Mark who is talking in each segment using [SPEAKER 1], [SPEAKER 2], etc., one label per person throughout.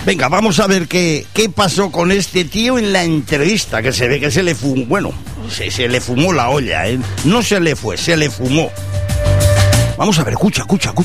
[SPEAKER 1] Venga, vamos a ver qué pasó con este tío en la entrevista, que se ve que se le fumó, bueno, se le fumó la olla, ¿eh? No se le fue, se le fumó. Vamos a ver, escucha.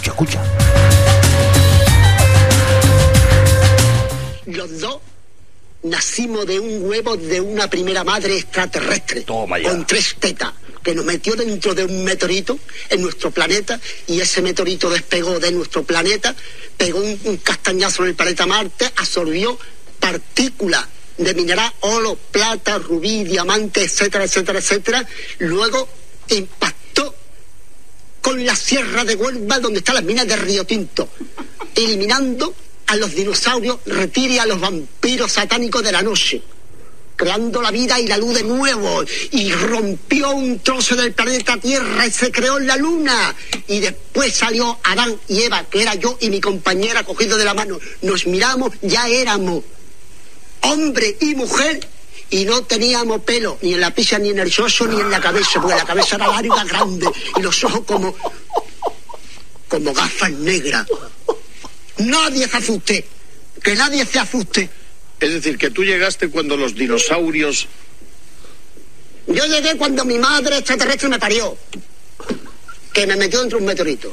[SPEAKER 2] Los dos nacimos de un huevo de una primera madre extraterrestre.
[SPEAKER 1] Toma ya.
[SPEAKER 2] Con 3 tetas, que nos metió dentro de un meteorito en nuestro planeta, y ese meteorito despegó de nuestro planeta, pegó un castañazo en el planeta Marte, absorbió partículas de mineral, oro, plata, rubí, diamante, etcétera, etcétera, etcétera. Luego impactó con la Sierra de Huelva, donde están las minas de Río Tinto, eliminando a los dinosaurios, retire a los vampiros satánicos de la noche, creando la vida y la luz de nuevo, y rompió un trozo del planeta Tierra y se creó la luna, y después salió Adán y Eva, que era yo y mi compañera, cogidos de la mano, nos miramos, ya éramos hombre y mujer, y no teníamos pelo, ni en la pizza, ni en el soso, ni en la cabeza, porque la cabeza era larga, grande, y los ojos como gafas negras. Nadie se asuste, que nadie se asuste.
[SPEAKER 3] Es decir, que tú llegaste cuando los dinosaurios...
[SPEAKER 2] Yo llegué cuando mi madre extraterrestre me parió, que me metió dentro de un meteorito.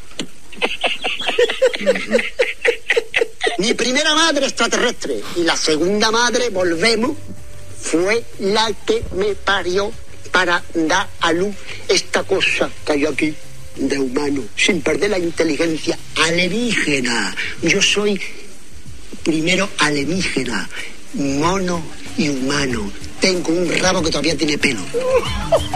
[SPEAKER 2] Mi primera madre extraterrestre y la segunda madre, volvemos, fue la que me parió para dar a luz esta cosa que hay aquí de humano, sin perder la inteligencia alienígena. Yo soy primero alienígena, mono y humano. Tengo un rabo que todavía tiene pelo.